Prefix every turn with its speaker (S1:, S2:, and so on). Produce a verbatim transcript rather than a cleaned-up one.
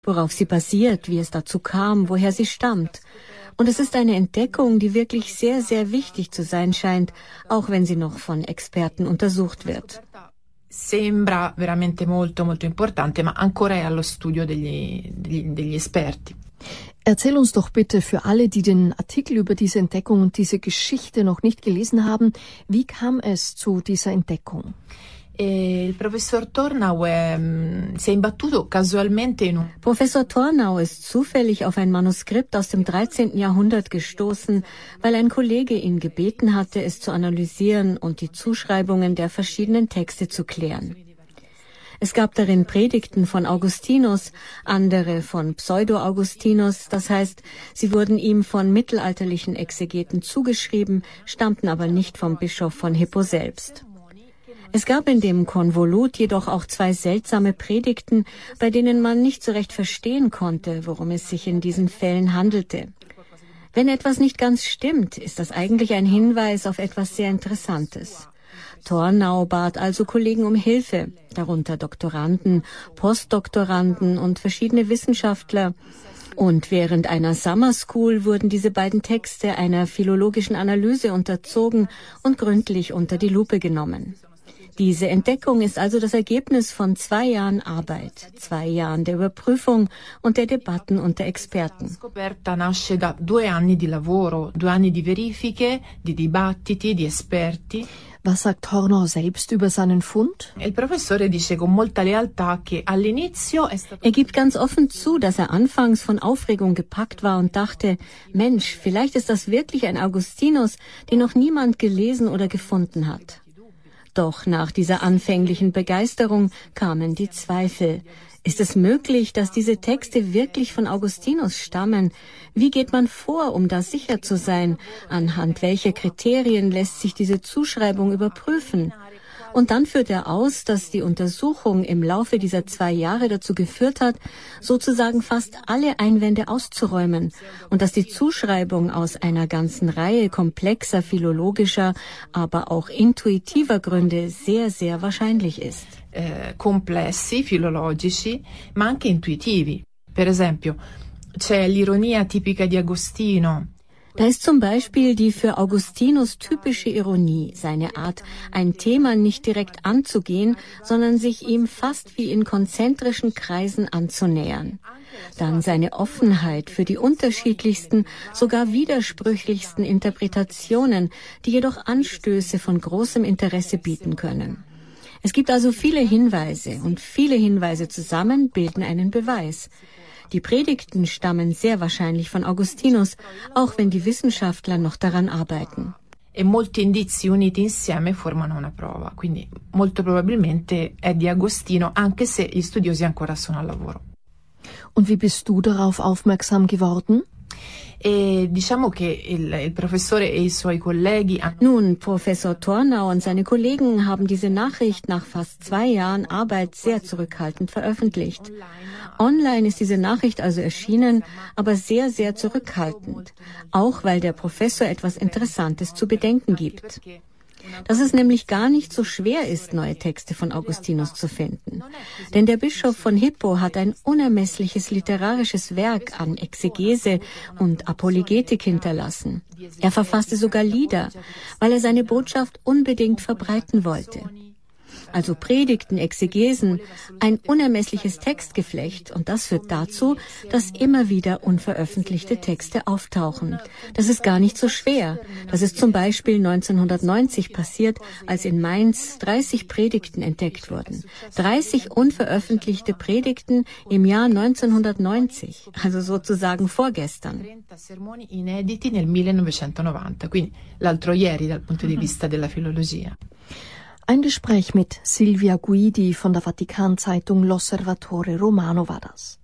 S1: worauf sie basiert, wie es dazu kam, woher sie stammt. Und es ist eine Entdeckung, die wirklich sehr, sehr wichtig zu sein scheint, auch wenn sie noch von Experten untersucht wird.
S2: Sembra veramente molto, molto importante, ma ancora è allo studio degli, degli, degli esperti.
S3: Erzähl uns doch bitte für alle, die den Artikel über diese Entdeckung und diese Geschichte noch nicht gelesen haben, wie kam es zu dieser Entdeckung?
S2: E il professor Tornau è, si è imbattuto casualmente in un...
S1: Professor Tornau ist zufällig auf ein Manuskript aus dem dreizehnten Jahrhundert gestoßen, weil ein Kollege ihn gebeten hatte, es zu analysieren und die Zuschreibungen der verschiedenen Texte zu klären. Es gab darin Predigten von Augustinus, andere von Pseudo-Augustinus, das heißt, sie wurden ihm von mittelalterlichen Exegeten zugeschrieben, stammten aber nicht vom Bischof von Hippo selbst. Es gab in dem Konvolut jedoch auch zwei seltsame Predigten, bei denen man nicht so recht verstehen konnte, worum es sich in diesen Fällen handelte. Wenn etwas nicht ganz stimmt, ist das eigentlich ein Hinweis auf etwas sehr Interessantes. Tornau bat also Kollegen um Hilfe, darunter Doktoranden, Postdoktoranden und verschiedene Wissenschaftler. Und während einer Summer School wurden diese beiden Texte einer philologischen Analyse unterzogen und gründlich unter die Lupe genommen. Diese Entdeckung ist also das Ergebnis von zwei Jahren Arbeit, zwei Jahren der Überprüfung und der Debatten unter Experten.
S2: La scoperta nasce da due anni di lavoro, due anni di verifiche, di dibattiti, di esperti.
S3: Was sagt Tornau selbst über seinen Fund?
S2: Il professore dice con molta lealtà che all'inizio è stato...
S1: Er gibt ganz offen zu, dass er anfangs von Aufregung gepackt war und dachte, Mensch, vielleicht ist das wirklich ein Augustinus, den noch niemand gelesen oder gefunden hat. Doch nach dieser anfänglichen Begeisterung kamen die Zweifel. Ist es möglich, dass diese Texte wirklich von Augustinus stammen? Wie geht man vor, um da sicher zu sein? Anhand welcher Kriterien lässt sich diese Zuschreibung überprüfen? Und dann führt er aus, dass die Untersuchung im Laufe dieser zwei Jahre dazu geführt hat, sozusagen fast alle Einwände auszuräumen und dass die Zuschreibung aus einer ganzen Reihe komplexer philologischer, aber auch intuitiver Gründe sehr, sehr wahrscheinlich ist.
S2: Eh, complessi, filologici, ma anche intuitivi. Per esempio, c'è l'ironia tipica di Agostino.
S1: Da ist zum Beispiel die für Augustinus typische Ironie, seine Art, ein Thema nicht direkt anzugehen, sondern sich ihm fast wie in konzentrischen Kreisen anzunähern. Dann seine Offenheit für die unterschiedlichsten, sogar widersprüchlichsten Interpretationen, die jedoch Anstöße von großem Interesse bieten können. Es gibt also viele Hinweise und viele Hinweise zusammen bilden einen Beweis. Die Predigten stammen sehr wahrscheinlich von Augustinus, auch wenn die Wissenschaftler noch daran arbeiten.
S2: E molti indizi uniti insieme formano una prova, quindi molto probabilmente è di Agostino, anche se gli studiosi ancora sono al lavoro.
S3: Und wie bist du darauf aufmerksam geworden?
S2: E diciamo che il, il professore e i suoi colleghi hanno...
S1: Nun, Professor Tornau und seine Kollegen haben diese Nachricht nach fast zwei Jahren Arbeit sehr zurückhaltend veröffentlicht. Online ist diese Nachricht also erschienen, aber sehr, sehr zurückhaltend, auch weil der Professor etwas Interessantes zu bedenken gibt. Dass es nämlich gar nicht so schwer ist, neue Texte von Augustinus zu finden. Denn der Bischof von Hippo hat ein unermessliches literarisches Werk an Exegese und Apologetik hinterlassen. Er verfasste sogar Lieder, weil er seine Botschaft unbedingt verbreiten wollte. Also Predigten, Exegesen, ein unermessliches Textgeflecht und das führt dazu, dass immer wieder unveröffentlichte Texte auftauchen. Das ist gar nicht so schwer. Das ist zum Beispiel neunzehnhundertneunzig passiert, als in Mainz dreißig Predigten entdeckt wurden. dreißig unveröffentlichte Predigten im Jahr neunzehnhundertneunzig, also sozusagen vorgestern.
S2: trenta sermoni inediti nel millenovecentonovanta, quindi l'altro ieri dal punto di vista della filologia.
S3: Ein Gespräch mit Silvia Guidi von der Vatikan-Zeitung L'Osservatore Romano war das.